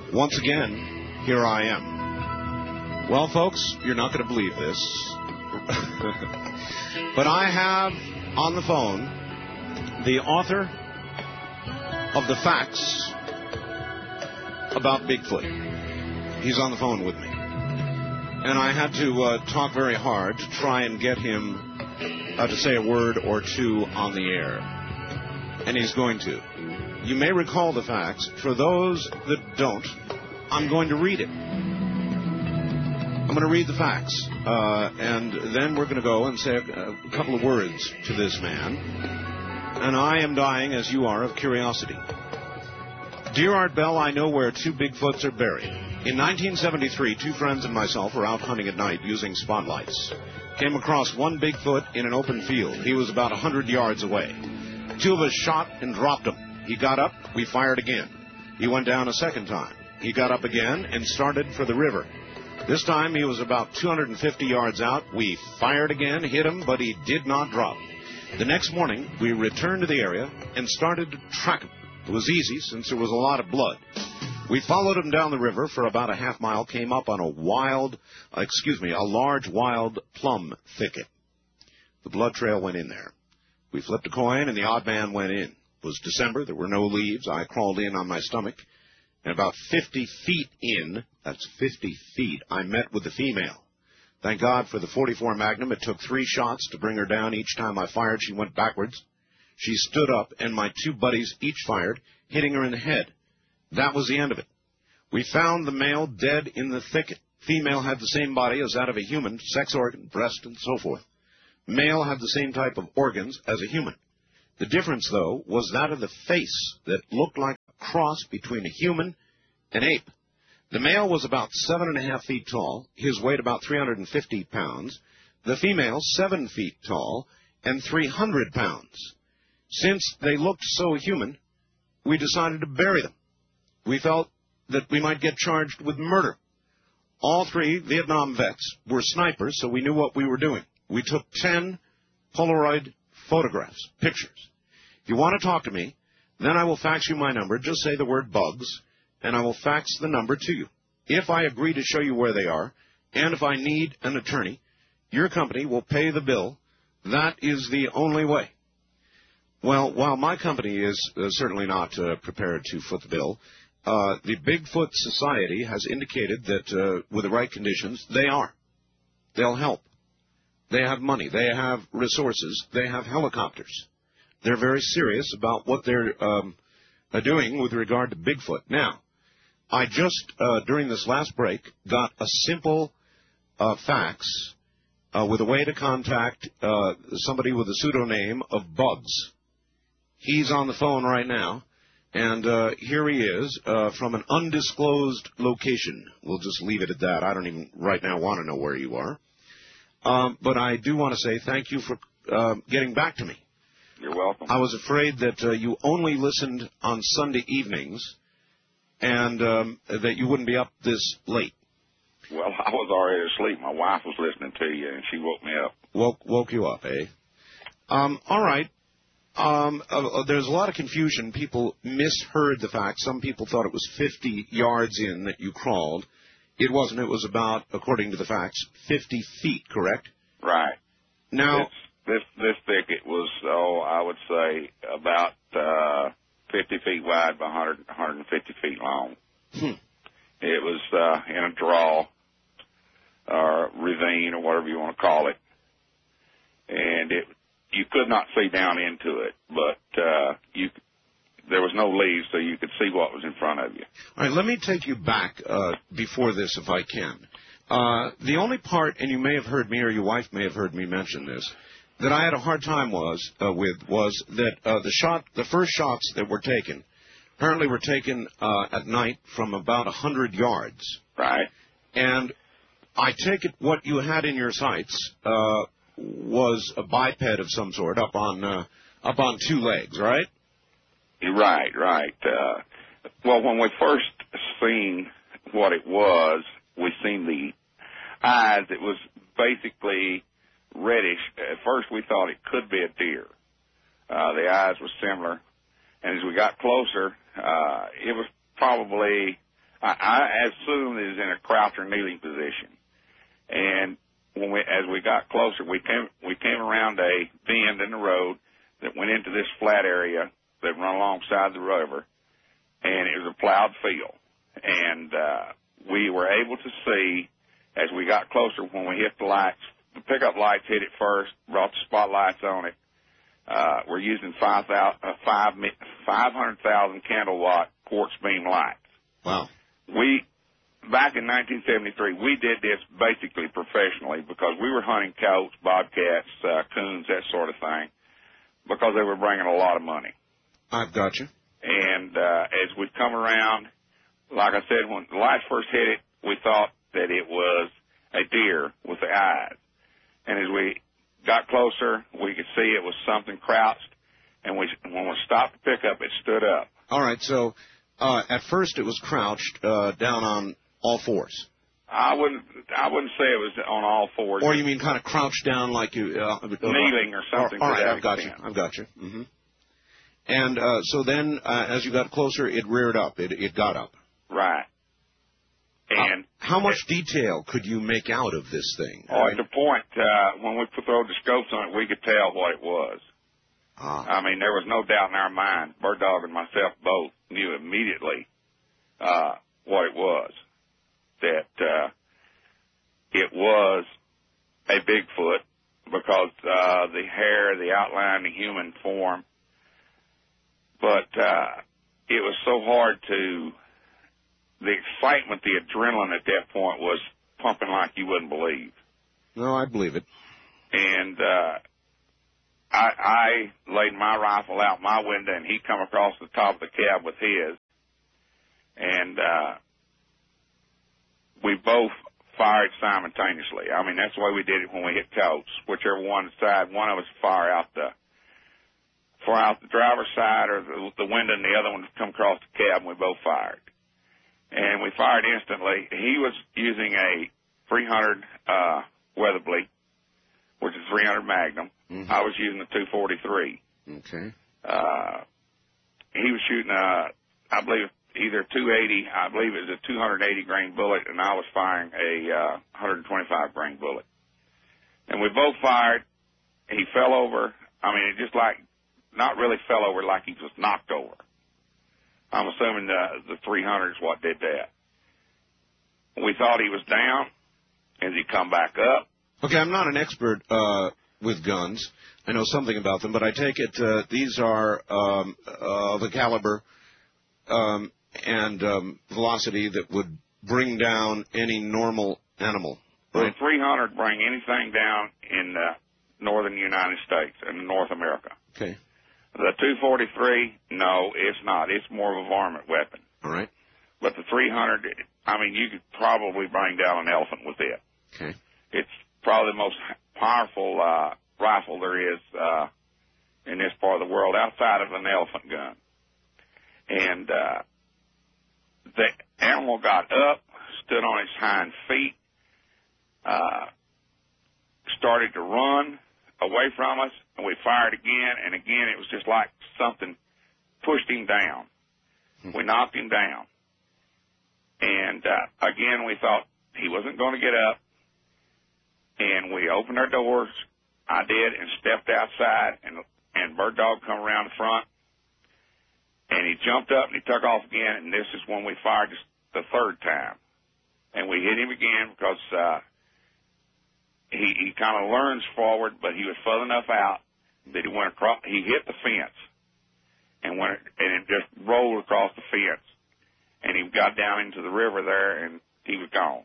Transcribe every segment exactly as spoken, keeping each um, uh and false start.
once again, here I am. Well, folks, you're not going to believe this, but I have on the phone the author of the facts about Bigfoot. He's on the phone with me. And I had to uh, talk very hard to try and get him uh, to say a word or two on the air. And he's going to. You may recall the facts. For those that don't, I'm going to read it. I'm going to read the facts. Uh, and then we're going to go and say a, a couple of words to this man. And I am dying, as you are, of curiosity. Dear Art Bell, I know where two Bigfoots are buried. In nineteen seventy-three, two friends and myself were out hunting at night using spotlights. Came across one Bigfoot in an open field. He was about one hundred yards away. Two of us shot and dropped him. He got up. We fired again. He went down a second time. He got up again and started for the river. This time he was about two hundred fifty yards out. We fired again, hit him, but he did not drop. The next morning, we returned to the area and started to track him. It was easy since there was a lot of blood. We followed him down the river for about a half mile, came up on a wild, uh, excuse me, a large wild plum thicket. The blood trail went in there. We flipped a coin and the odd man went in. It was December. There were no leaves. I crawled in on my stomach. And about fifty feet in, that's fifty feet, I met with the female. Thank God for the forty-four Magnum. It took three shots to bring her down. Each time I fired, she went backwards. She stood up, and my two buddies each fired, hitting her in the head. That was the end of it. We found the male dead in the thicket. Female had the same body as that of a human, sex organ, breast, and so forth. Male had the same type of organs as a human. The difference, though, was that of the face that looked like a cross between a human and ape. The male was about seven and a half feet tall, his weight about three hundred fifty pounds. The female, seven feet tall and three hundred pounds. Since they looked so human, we decided to bury them. We felt that we might get charged with murder. All three Vietnam vets were snipers, so we knew what we were doing. We took ten Polaroid photographs, pictures. If you want to talk to me, then I will fax you my number. Just say the word bugs, and I will fax the number to you. If I agree to show you where they are, and if I need an attorney, your company will pay the bill. That is the only way. Well, while my company is uh, certainly not uh, prepared to foot the bill, uh, the Bigfoot Society has indicated that uh, with the right conditions, they are. They'll help. They have money. They have resources. They have helicopters. They're very serious about what they're um, uh, doing with regard to Bigfoot. Now, I just, uh, during this last break, got a simple uh, fax uh, with a way to contact uh, somebody with a pseudonym of Bugs. He's on the phone right now, and uh, here he is uh, from an undisclosed location. We'll just leave it at that. I don't even right now want to know where you are. Um, but I do want to say thank you for uh, getting back to me. You're welcome. I was afraid that uh, you only listened on Sunday evenings and um, that you wouldn't be up this late. Well, I was already asleep. My wife was listening to you, and she woke me up. Woke, woke you up, eh? Um, all right. Um, uh, there's a lot of confusion. People misheard the fact. Some people thought it was fifty yards in that you crawled. It wasn't. It was about, according to the facts, fifty feet, correct? Right. Now, this this, this thicket was, oh, I would say about uh, fifty feet wide by one hundred, one hundred fifty feet long. Hmm. It was uh, in a draw or ravine or whatever you want to call it, and it you could not see down into it, but uh, you. There was no leaves, so you could see what was in front of you. All right, let me take you back uh, before this, if I can. Uh, the only part, and you may have heard me or your wife may have heard me mention this, that I had a hard time was uh, with was that uh, the shot, the first shots that were taken, apparently were taken uh, at night from about one hundred yards. Right. And I take it what you had in your sights uh, was a biped of some sort, up on uh, up on two legs, right? Right, right. Uh, well, when we first seen what it was, we seen the eyes. It was basically reddish. At first, we thought it could be a deer. Uh, the eyes were similar. And as we got closer, uh, it was probably I, I assumed it was in a crouch or kneeling position. And when we, as we got closer, we came we came around a bend in the road that went into this flat area that run alongside the river, and it was a plowed field. And uh, we were able to see, as we got closer, when we hit the lights, the pickup lights hit it first, brought the spotlights on it. Uh, we're using five hundred thousand candle watt quartz beam lights. Wow. We, back in nineteen seventy-three, we did this basically professionally because we were hunting coyotes, bobcats, uh, coons, that sort of thing, because they were bringing a lot of money. I've got you. And uh, as we come around, like I said, when the lights first hit it, we thought that it was a deer with the eyes. And as we got closer, we could see it was something crouched, and we, when we stopped the pickup, it stood up. All right, so uh, at first it was crouched uh, down on all fours. I wouldn't. I wouldn't say it was on all fours. Or you mean kind of crouched down like you uh, kneeling or something. All right, I've got extent. you. I've got you. Mm-hmm. And uh, so then, uh, as you got closer, it reared up. It it got up. Right. And how, how much it, detail could you make out of this thing? Oh, right? At the point uh, when we put the scopes on it, we could tell what it was. Ah. I mean, there was no doubt in our mind. Bird Dog and myself both knew immediately uh, what it was. That uh, it was a Bigfoot because uh, the hair, the outline, the human form. But uh, it was so hard to, the excitement, the adrenaline at that point was pumping like you wouldn't believe. No, I believe it. And uh, I, I laid my rifle out my window, and he come across the top of the cab with his. And uh, we both fired simultaneously. I mean, that's the way we did it when we hit coyotes. Whichever one side, one of us fire out the fire out the driver's side or the, the window, and the other one come across the cab, and we both fired. And we fired instantly. He was using a three hundred uh, Weatherby, which is three hundred Magnum. Mm-hmm. I was using a two forty-three. Okay. Uh, he was shooting a, I believe, either two eighty, I believe it was a two eighty grain bullet, and I was firing a uh, one twenty-five grain bullet. And we both fired. He fell over. I mean, it just like, not really fell over, like he was knocked over. I'm assuming the, the three hundred is what did that. We thought he was down. As he come back up. Okay, I'm not an expert uh, with guns. I know something about them, but I take it uh, these are um, uh, the caliber um, and um, velocity that would bring down any normal animal. Right? The three hundred bring anything down in the northern United States and North America. Okay. The two forty-three, no, it's not. It's more of a varmint weapon. All right. But the three hundred, I mean, you could probably bring down an elephant with it. Okay. It's probably the most powerful uh, rifle there is uh, in this part of the world outside of an elephant gun. And uh, the animal got up, stood on its hind feet, uh, started to run away from us, and we fired again, and again it was just like something pushed him down. We knocked him down. And uh, again we thought he wasn't going to get up, and we opened our doors. I did, and stepped outside, and and Bird Dog come around the front, and he jumped up, and he took off again, and this is when we fired the third time. And we hit him again because uh, he, he kind of lurched forward, but he was further enough out that he went across, he hit the fence, and went, and it just rolled across the fence, and he got down into the river there, and he was gone.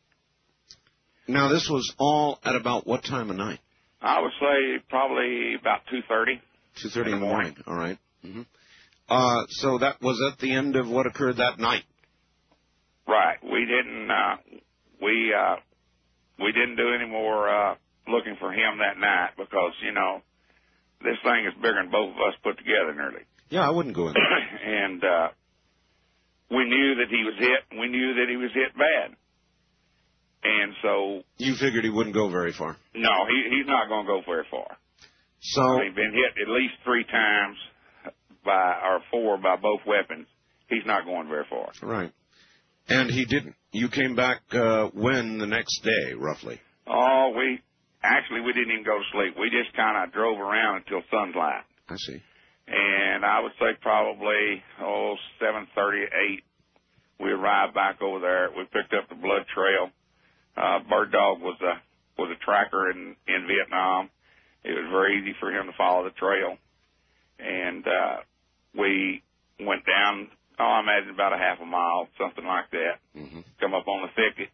Now, this was all at about what time of night? I would say probably about two thirty. two thirty in the morning. morning. All right. Mm-hmm. Uh, so that was at the end of what occurred that night. Right. We didn't. Uh, we uh, we didn't do any more uh, looking for him that night because you know this thing is bigger than both of us put together nearly. Yeah, I wouldn't go in there. And uh, we knew that he was hit. We knew that he was hit bad. And so... You figured he wouldn't go very far? No, he, he's not going to go very far. So... He's been hit at least three times by, or four by both weapons. He's not going very far. Right. And he didn't. You came back uh, when the next day, roughly? Oh, we actually we didn't even go to sleep. We just kind of drove around until sunlight. I see. And I would say probably oh seven thirty, eight. We arrived back over there. We picked up the blood trail. Uh, Bird Dog was a was a tracker in in Vietnam. It was very easy for him to follow the trail. And uh, we went down, oh, I imagine about a half a mile, something like that. Mm-hmm. Come up on the thicket.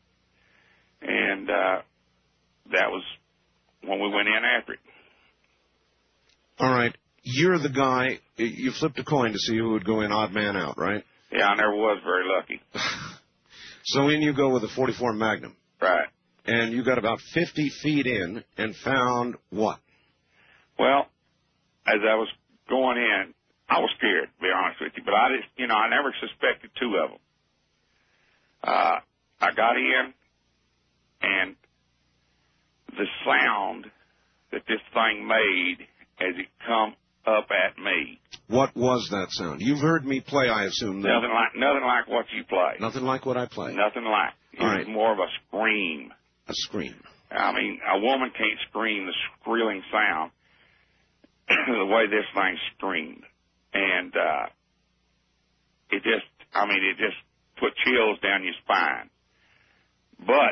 And uh, that was when we went in after it. All right. You're the guy, you flipped a coin to see who would go in odd man out, right? Yeah, I never was very lucky. So in you go with a forty-four Magnum. Right. And you got about fifty feet in and found what? Well, as I was going in, I was scared, to be honest with you, but I just, you know, I never suspected two of them. Uh, I got in, and the sound that this thing made as it come up at me. What was that sound? You've heard me play, I assume. That. Nothing like, nothing like what you play. Nothing like what I play. Nothing like. It All was right. more of a scream. A scream. I mean, a woman can't scream the squealing sound the way this thing screamed. And uh, it just, I mean, it just put chills down your spine. But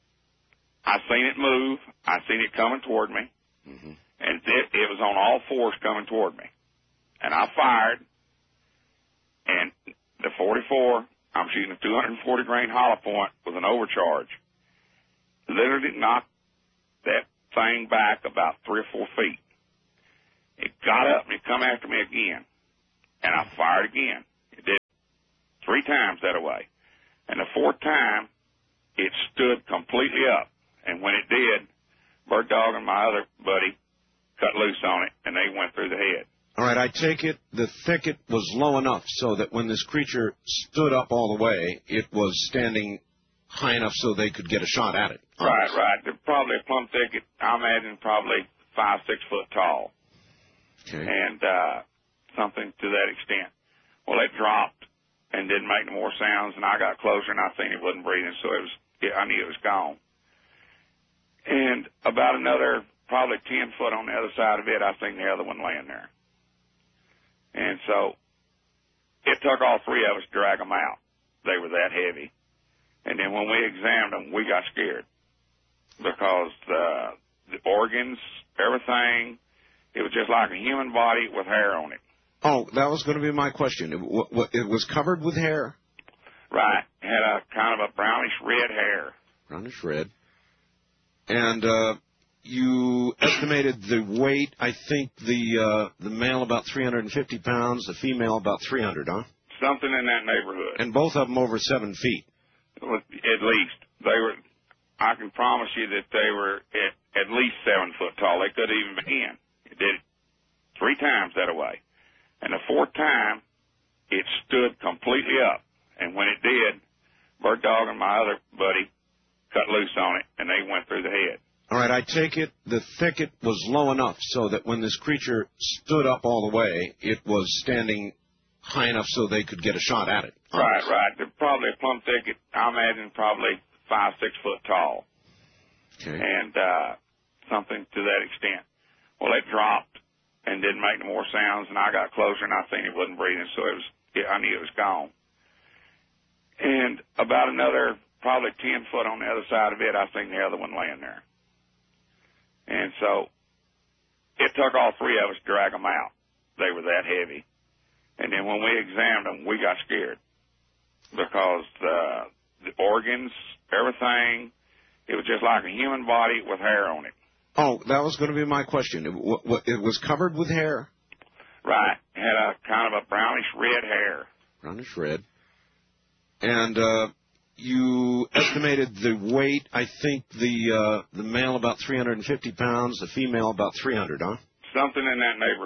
I seen it move. I seen it coming toward me. Mm-hmm. And it, it was on all fours coming toward me. And I fired. And the forty-four, I'm shooting a two hundred forty grain hollow point with an overcharge. Literally knocked that thing back about three or four feet. It got up and it come after me again. And I fired again. It did three times that way. And the fourth time, it stood completely up. And when it did, Bird Dog and my other buddy cut loose on it, and they went through the head. All right, I take it the thicket was low enough so that when this creature stood up all the way, it was standing high enough so they could get a shot at it. Right, right. They're probably a plumb thicket, I imagine probably five, six foot tall. Okay. And uh, something to that extent. Well, it dropped and didn't make no more sounds, and I got closer, and I seen it wasn't breathing, so it was. I knew it was gone. And about another probably ten foot on the other side of it, I seen the other one laying there. And so it took all three of us to drag them out. They were that heavy. And then when we examined them, we got scared because uh, the organs, everything, it was just like a human body with hair on it. Oh, that was going to be my question. It, w- w- it was covered with hair? Right. It had a kind of a brownish red hair. Brownish red. And uh, you estimated the weight, I think the uh, the male about three hundred fifty pounds, the female about three hundred, huh? Something in that neighborhood. And both of them over seven feet. At least. They were, I can promise you that they were at, at least seven foot tall. They could have even been in. It did it three times that way. And the fourth time, it stood completely up. And when it did, Bird Dog and my other buddy cut loose on it, and they went through the head. All right, I take it the thicket was low enough so that when this creature stood up all the way, it was standing high enough so they could get a shot at it. Right, right. They're probably a plumb thicket, I imagine probably five, six foot tall. Okay. And uh, something to that extent. Well, it dropped and didn't make no more sounds, and I got closer, and I seen it wasn't breathing, so it was. I knew it was gone. And about another probably ten foot on the other side of it, I seen the other one laying there. And so it took all three of us to drag them out. They were that heavy. And then when we examined them, we got scared because uh, the organs, everything, it was just like a human body with hair on it. Oh, that was going to be my question. It, w- w- it was covered with hair? Right. It had a kind of a brownish red hair. Brownish red. And uh, you estimated the weight, I think the uh, the male about three hundred fifty pounds, the female about three hundred, huh? Something in that neighborhood.